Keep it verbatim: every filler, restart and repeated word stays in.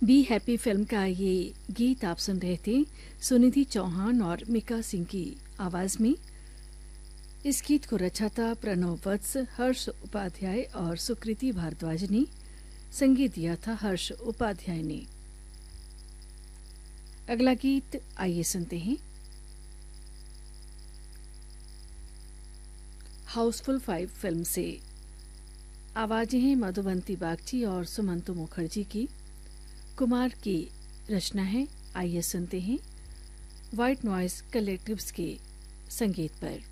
Be happy film का ये गीत आप सुन रहे थे सुनिधि चौहान और मिका सिंह की आवाज में। इस गीत को रचा था प्रणव वत्स, हर्ष उपाध्याय और सुकृति भारद्वाज ने। संगीत दिया था हर्ष उपाध्याय ने। अगला गीत आइए सुनते हैं। हाउसफुल फाइव फिल्म से आवाजें हैं मधुबंती बागची और सुमंतु मुखर्जी की। कुमार की रचना है। आइए सुनते हैं व्हाइट नॉइज कलेक्टिव्स के संगीत पर।